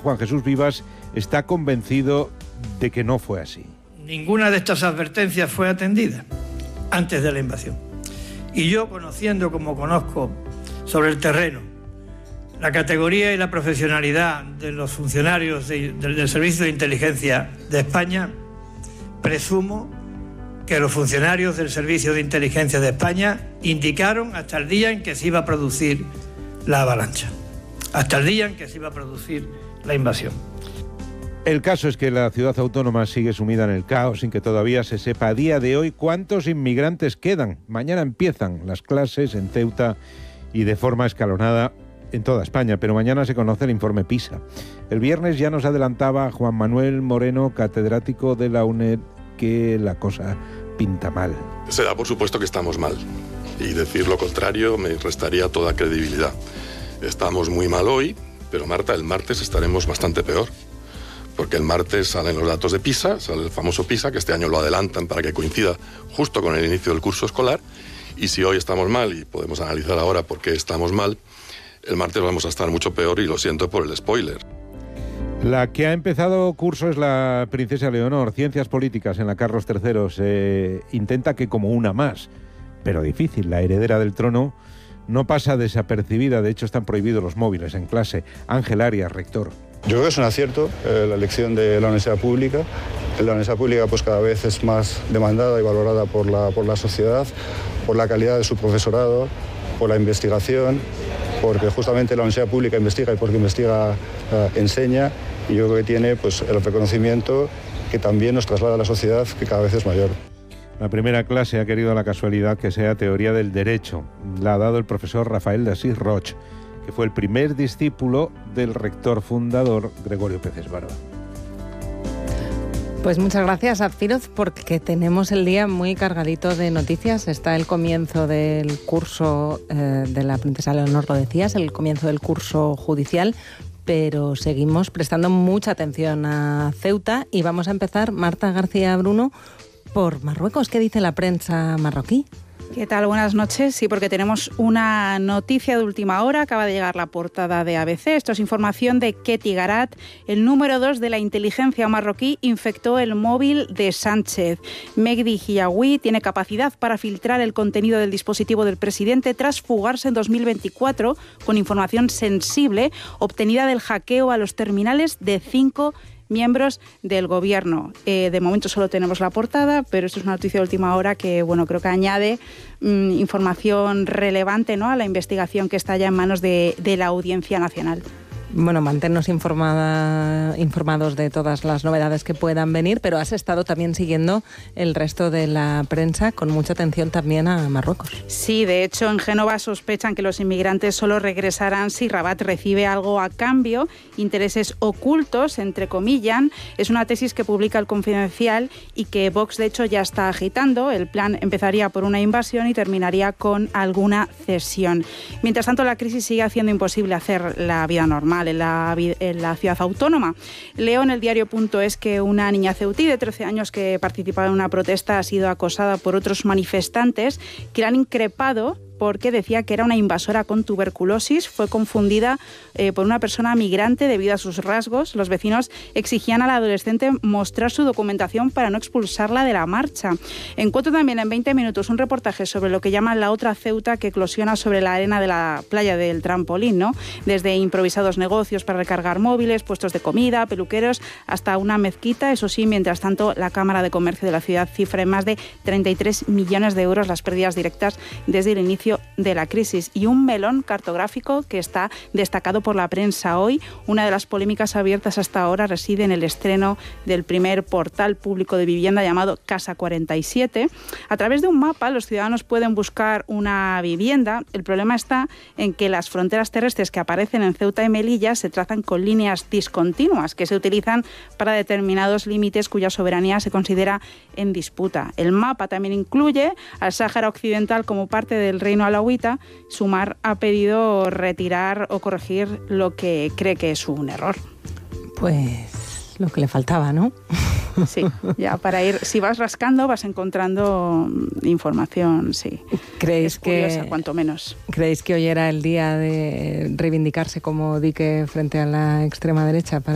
Juan Jesús Vivas está convencido de que no fue así. Ninguna de estas advertencias fue atendida antes de la invasión. Y yo, conociendo como conozco sobre el terreno la categoría y la profesionalidad de los funcionarios del Servicio de Inteligencia de España, presumo que los funcionarios del Servicio de Inteligencia de España indicaron hasta el día en que se iba a producir la avalancha, hasta el día en que se iba a producir la invasión. El caso es que la ciudad autónoma sigue sumida en el caos sin que todavía se sepa a día de hoy cuántos inmigrantes quedan. Mañana empiezan las clases en Ceuta y de forma escalonada en toda España, pero mañana se conoce el informe PISA. El viernes ya nos adelantaba Juan Manuel Moreno, catedrático de la UNED, que la cosa pinta mal. Se da por supuesto que estamos mal, y decir lo contrario me restaría toda credibilidad. Estamos muy mal hoy, pero Marta, el martes estaremos bastante peor, porque el martes salen los datos de PISA, sale el famoso PISA, que este año lo adelantan para que coincida justo con el inicio del curso escolar, y si hoy estamos mal, y podemos analizar ahora por qué estamos mal, el martes vamos a estar mucho peor, y lo siento por el spoiler. La que ha empezado curso es la princesa Leonor, Ciencias Políticas en la Carlos III. Se intenta que como una más, pero difícil. La heredera del trono no pasa desapercibida, de hecho están prohibidos los móviles en clase. Ángel Arias, rector. Yo creo que es un acierto la elección de la universidad pública. La universidad pública pues cada vez es más demandada y valorada por la sociedad, por la calidad de su profesorado, por la investigación, porque justamente la universidad pública investiga y porque investiga enseña, y yo creo que tiene pues el reconocimiento que también nos traslada a la sociedad, que cada vez es mayor. La primera clase ha querido la casualidad que sea teoría del derecho. La ha dado el profesor Rafael de Asís Roch, que fue el primer discípulo del rector fundador Gregorio Peces Barba. Pues muchas gracias, Azpiroz, porque tenemos el día muy cargadito de noticias. Está el comienzo del curso de la princesa Leonor, lo decías, el comienzo del curso judicial, pero seguimos prestando mucha atención a Ceuta y vamos a empezar, Marta García Bruno, por Marruecos. ¿Qué dice la prensa marroquí? ¿Qué tal? Buenas noches. Sí, porque tenemos una noticia de última hora. Acaba de llegar la portada de ABC. Esto es información de Ketty Garat. El número 2 de la inteligencia marroquí infectó el móvil de Sánchez. Megdi Hiyaoui tiene capacidad para filtrar el contenido del dispositivo del presidente tras fugarse en 2024 con información sensible obtenida del hackeo a los terminales de 5 miembros del gobierno. De momento solo tenemos la portada, pero esto es una noticia de última hora que, bueno, creo que añade información relevante, ¿no?, a la investigación que está ya en manos de la Audiencia Nacional. Bueno, manténnos informados de todas las novedades que puedan venir, pero has estado también siguiendo el resto de la prensa con mucha atención también a Marruecos. Sí, de hecho en Génova sospechan que los inmigrantes solo regresarán si Rabat recibe algo a cambio, intereses ocultos, entrecomillan. Es una tesis que publica El Confidencial y que Vox de hecho ya está agitando. El plan empezaría por una invasión y terminaría con alguna cesión. Mientras tanto, la crisis sigue haciendo imposible hacer la vida normal en la ciudad autónoma. Leo en el diario.es que una niña ceutí de 13 años que participaba en una protesta ha sido acosada por otros manifestantes que la han increpado porque decía que era una invasora con tuberculosis. Fue confundida por una persona migrante debido a sus rasgos. Los vecinos exigían a la adolescente mostrar su documentación para no expulsarla de la marcha. Encuentro también en 20 minutos un reportaje sobre lo que llaman la otra Ceuta, que eclosiona sobre la arena de la playa del Trampolín, ¿no? Desde improvisados negocios para recargar móviles, puestos de comida, peluqueros, hasta una mezquita. Eso sí, mientras tanto, la Cámara de Comercio de la ciudad cifra en más de 33 millones de euros las pérdidas directas desde el inicio de la crisis. Y un melón cartográfico que está destacado por la prensa hoy. Una de las polémicas abiertas hasta ahora reside en el estreno del primer portal público de vivienda llamado Casa 47. A través de un mapa los ciudadanos pueden buscar una vivienda. El problema está en que las fronteras terrestres que aparecen en Ceuta y Melilla se trazan con líneas discontinuas que se utilizan para determinados límites cuya soberanía se considera en disputa. El mapa también incluye al Sáhara Occidental como parte del Reino Alauita. Sumar ha pedido retirar o corregir lo que cree que es un error. Pues lo que le faltaba, ¿no? Sí, ya para ir, si vas rascando vas encontrando información, sí. ¿Creéis es curiosa, que, cuanto menos? ¿Creéis que hoy era el día de reivindicarse como dique frente a la extrema derecha?